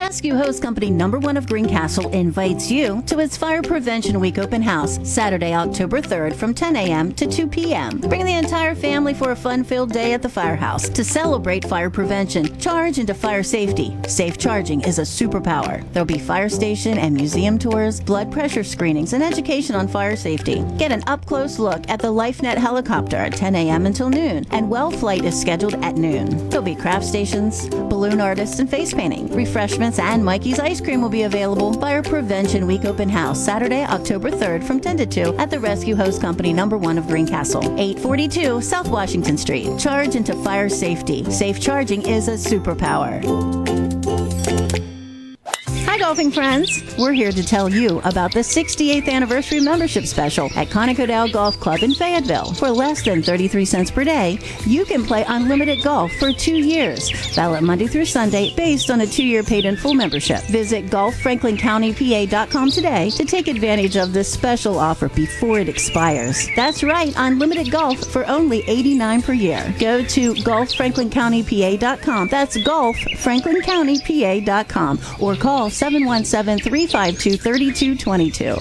Rescue Hose Company #1 of Greencastle invites you to its Fire Prevention Week open house, Saturday, October 3rd from 10 a.m. to 2 p.m. Bring the entire family for a fun-filled day at the firehouse to celebrate fire prevention. Charge into fire safety. Safe charging is a superpower. There'll be fire station and museum tours, blood pressure screenings, and education on fire safety. Get an up-close look at the LifeNet helicopter at 10 a.m. until noon, and Well Flight is scheduled at noon. There'll be craft stations, balloon artists, and face painting. Refreshments and Mikey's Ice Cream will be available. Fire Prevention Week open house, Saturday, October 3rd from 10 to 2 at the Rescue Hose Company #1 of Greencastle, 842 South Washington Street. Charge into fire safety. Safe charging is a superpower. Hi, golfing friends. We're here to tell you about the 68th anniversary membership special at Conoco Golf Club in Fayetteville. For less than 33 cents per day, you can play unlimited golf for 2 years. Valid Monday through Sunday based on a 2-year paid-in-full membership. Visit golffranklincountypa.com today to take advantage of this special offer before it expires. That's right, unlimited golf for only $89 per year. Go to golffranklincountypa.com. That's golffranklincountypa.com or call 717-352-3222.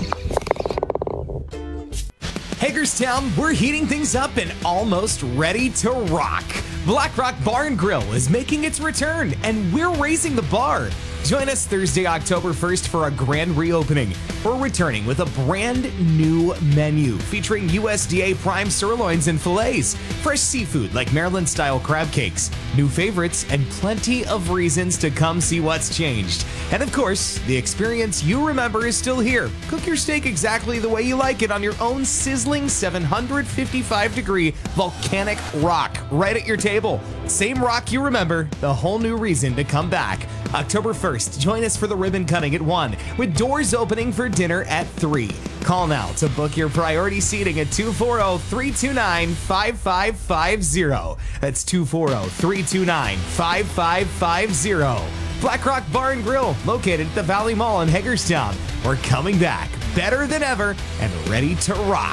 Hagerstown, we're heating things up and almost ready to rock. Black Rock Bar and Grill is making its return, and we're raising the bar. Join us Thursday, October 1st for a grand reopening. We're returning with a brand new menu featuring USDA prime sirloins and fillets, fresh seafood like Maryland-style crab cakes, new favorites, and plenty of reasons to come see what's changed. And of course, the experience you remember is still here. Cook your steak exactly the way you like it on your own sizzling 755-degree volcanic rock right at your table. Same rock you remember, the whole new reason to come back. October 1st, join us for the ribbon cutting at 1, with doors opening for dinner at 3. Call now to book your priority seating at 240-329-5550. That's 240-329-5550. Black Rock Bar and Grill, located at the Valley Mall in Hagerstown. We're coming back, better than ever, and ready to rock.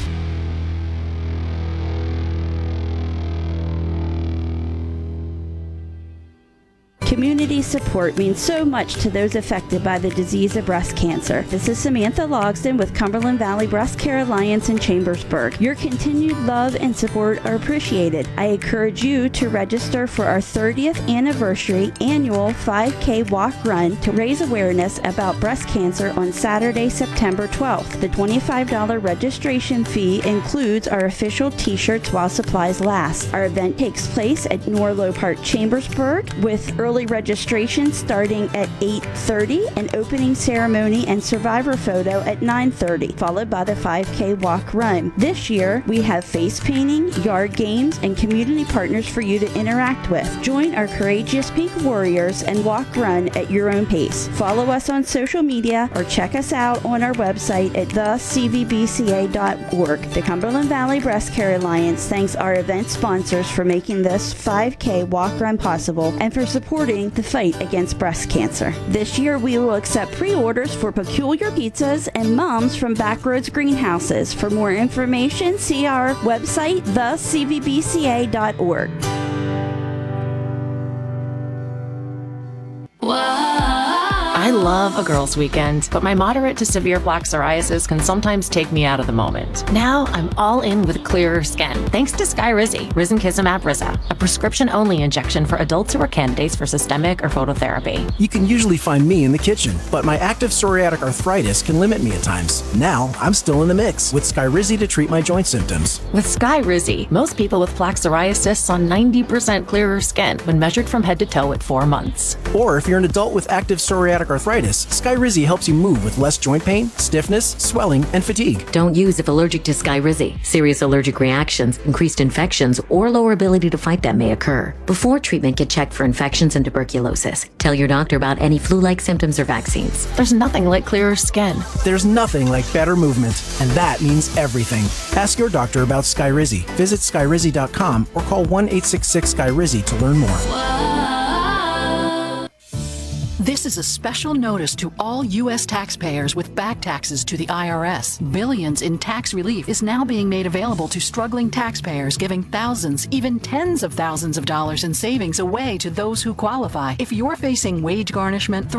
Community support means so much to those affected by the disease of breast cancer. This is Samantha Logsdon with Cumberland Valley Breast Care Alliance in Chambersburg. Your continued love and support are appreciated. I encourage you to register for our 30th anniversary annual 5K walk run to raise awareness about breast cancer on Saturday, September 12th. The $25 registration fee includes our official t-shirts while supplies last. Our event takes place at Norlow Park, Chambersburg, with early registration starting at 8:30, an opening ceremony and survivor photo at 9:30, followed by the 5K walk run. This year, we have face painting, yard games, and community partners for you to interact with. Join our courageous pink warriors and walk run at your own pace. Follow us on social media or check us out on our website at thecvbca.org. The Cumberland Valley Breast Care Alliance thanks our event sponsors for making this 5K walk run possible and for supporting the fight against breast cancer. This year, we will accept pre-orders for Peculiar Pizzas and Moms from Backroads Greenhouses. For more information, see our website, thecvbca.org. I love a girls' weekend, but my moderate to severe plaque psoriasis can sometimes take me out of the moment. Now I'm all in with clearer skin, thanks to Skyrizi, Risankizumab Riza, a prescription-only injection for adults who are candidates for systemic or phototherapy. You can usually find me in the kitchen, but my active psoriatic arthritis can limit me at times. Now I'm still in the mix with Skyrizi to treat my joint symptoms. With Skyrizi, most people with plaque psoriasis saw 90% clearer skin when measured from head to toe at 4 months. Or if you're an adult with active psoriatic arthritis, Skyrizi helps you move with less joint pain, stiffness, swelling, and fatigue. Don't use if allergic to Skyrizi. Serious allergic reactions, increased infections, or lower ability to fight them may occur. Before treatment, get checked for infections and tuberculosis. Tell your doctor about any flu-like symptoms or vaccines. There's nothing like clearer skin. There's nothing like better movement, and that means everything. Ask your doctor about Skyrizi. Visit skyrizi.com or call 1-866-SKYRIZI to learn more. This is a special notice to all U.S. taxpayers with back taxes to the IRS. Billions in tax relief is now being made available to struggling taxpayers, giving thousands, even tens of thousands of dollars in savings away to those who qualify. If you're facing wage garnishment,